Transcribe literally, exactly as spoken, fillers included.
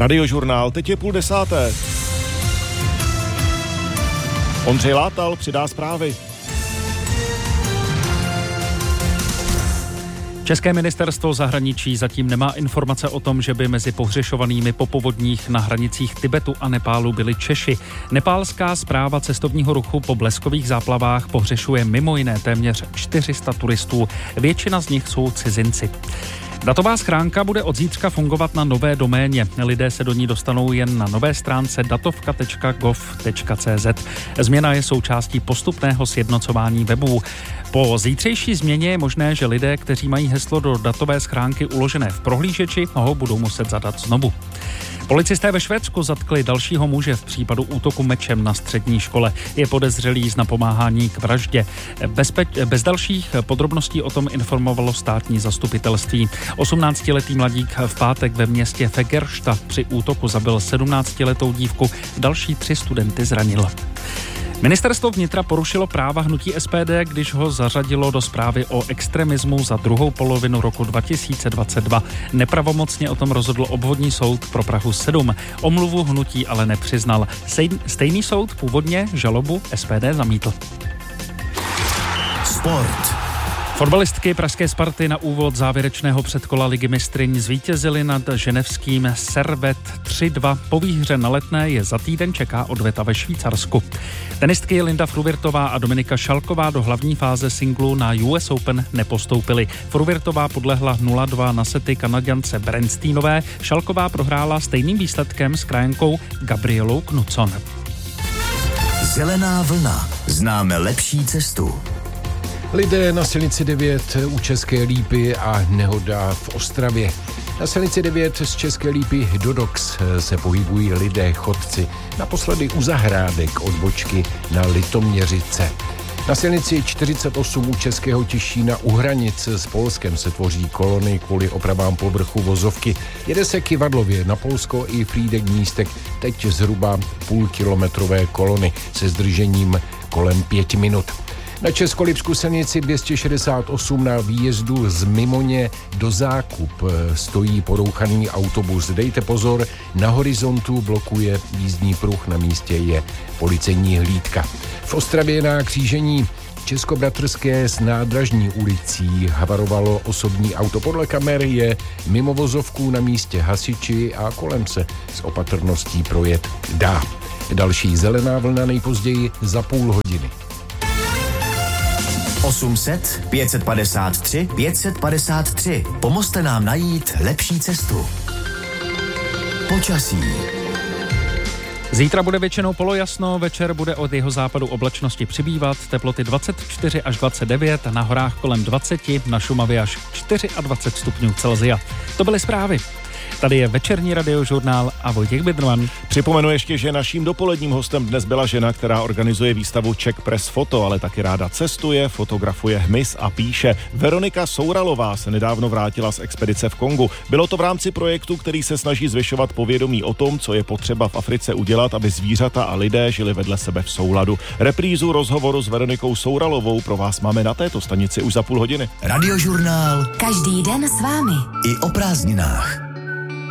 Radiožurnál, teď je půl desáté. Ondřej Látal přidá zprávy. České ministerstvo zahraničí zatím nemá informace o tom, že by mezi pohřešovanými po povodních na hranicích Tibetu a Nepálu byli Češi. Nepálská správa cestovního ruchu po bleskových záplavách pohřešuje mimo jiné téměř čtyři sta turistů. Většina z nich jsou cizinci. Datová schránka bude od zítřka fungovat na nové doméně. Lidé se do ní dostanou jen na nové stránce datovka tečka gov tečka cé zet. Změna je součástí postupného sjednocování webů. Po zítřejší změně je možné, že lidé, kteří mají heslo do datové schránky uložené v prohlížeči, ho budou muset zadat znovu. Policisté ve Švédsku zatkli dalšího muže v případu útoku mečem na střední škole. Je podezřelý z napomáhání k vraždě. Bezpe- bez dalších podrobností o tom informovalo státní zastupitelství. osmnáctiletý mladík v pátek ve městě Fagersta při útoku zabil sedmnáctiletou dívku, další tři studenty zranil. Ministerstvo vnitra porušilo práva hnutí es pé dé, když ho zařadilo do zprávy o extremismu za druhou polovinu roku dva tisíce dvacet dva. Nepravomocně o tom rozhodl obvodní soud pro Prahu sedm. Omluvu hnutí ale nepřiznal. Stejný soud původně žalobu es pé dé zamítl. Sport. Fotbalistky pražské Sparty na úvod závěrečného předkola Ligy mistryň zvítězily nad ženevským Servet tři dva. Po výhře na Letné je za týden čeká odveta ve Švýcarsku. Tenistky Linda Fruvirtová a Dominika Šalková do hlavní fáze singlu na U S Open nepostoupily. Fruvirtová podlehla nula dva na sety Kanaďance Bernsteinové, Šalková prohrála stejným výsledkem s krajankou Gabrielou Knudson. Zelená vlna. Známe lepší cestu. Lidé na silnici devět u České Lípy a nehoda v Ostravě. Na silnici devět z České Lípy do Dox se pohybují lidé chodci. Naposledy u Zahrádek odbočky na Litoměřice. Na silnici čtyřicet osm u Českého Těšína u hranic s Polskem se tvoří kolony kvůli opravám povrchu vozovky. Jede se Kivadlově na Polsko i Frýdek Místek, teď zhruba půlkilometrové kolony se zdržením kolem pěti minut. Na Českolipsku silnici dvě stě šedesát osm na výjezdu z Mimoně do Zákup stojí porouchaný autobus. Dejte pozor, na horizontu blokuje jízdní pruh, na místě je policejní hlídka. V Ostravě na křížení Českobratrské s Nádražní ulicí havarovalo osobní auto. Podle kamer je mimo vozovku na místě hasiči a kolem se s opatrností projet dá. Další zelená vlna nejpozději za půl hodiny. osm set pět set padesát tři pět set padesát tři. Pomozte nám najít lepší cestu. Počasí. Zítra bude většinou polojasno, večer bude od jeho západu oblačnosti přibývat, teploty dvacet čtyři až dvacet devět, na horách kolem dvacet, na Šumavě až dvacet čtyři stupňů Celsia. To byly zprávy. Tady je večerní radiožurnál a Vojtěch Bydrman. Připomenu ještě, že naším dopoledním hostem dnes byla žena, která organizuje výstavu Czech Press Photo, ale taky ráda cestuje, fotografuje hmyz a píše. Veronika Souralová se nedávno vrátila z expedice v Kongu. Bylo to v rámci projektu, který se snaží zvyšovat povědomí o tom, co je potřeba v Africe udělat, aby zvířata a lidé žili vedle sebe v souladu. Reprízu rozhovoru s Veronikou Souralovou pro vás máme na této stanici už za půl hodiny. Radiožurnál. Každý den s vámi. I o prázdninách.